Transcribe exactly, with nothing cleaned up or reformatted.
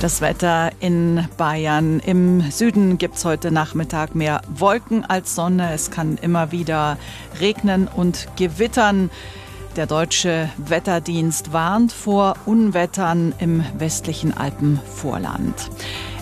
Das Wetter in Bayern. Im Süden gibt es heute Nachmittag mehr Wolken als Sonne. Es kann immer wieder regnen und gewittern. Der Deutsche Wetterdienst warnt vor Unwettern im westlichen Alpenvorland.